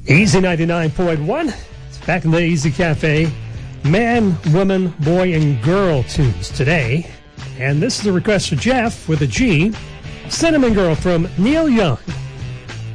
Easy 99.1. It's back in the Easy Cafe. Man, woman, boy, and girl tunes today. And this is a request for Jeff with a G. Cinnamon Girl from Neil Young.